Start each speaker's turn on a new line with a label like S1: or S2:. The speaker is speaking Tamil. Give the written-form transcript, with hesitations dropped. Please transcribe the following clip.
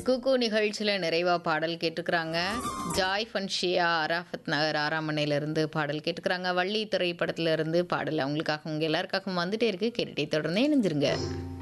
S1: குக்கு நிகழ்ச்சியில் நிறைவாக பாடல் கேட்டுக்கிறாங்க. ஜாய் ஃபன்ஷியா அராஃபத் நகர் 6ஆம் மனையிலிருந்து பாடல் கேட்டுக்கிறாங்க. வள்ளி திரைப்படத்திலிருந்து பாடல் அவங்களுக்காக உங்கள் எல்லாருக்காகவும் வந்துட்டே இருக்கு. கேட்டுட்டே தொடர்ந்து இணைஞ்சிருங்க.